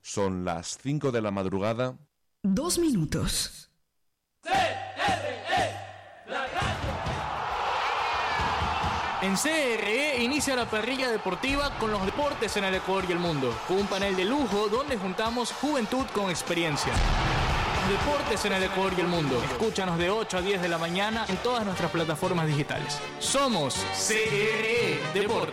Son las 5 de la madrugada. 2 minutos. En CRE inicia la parrilla deportiva con los deportes en el Ecuador y el mundo, con un panel de lujo donde juntamos juventud con experiencia. Los deportes en el Ecuador y el mundo. Escúchanos de 8 a 10 de la mañana en todas nuestras plataformas digitales. Somos CRE Deportes.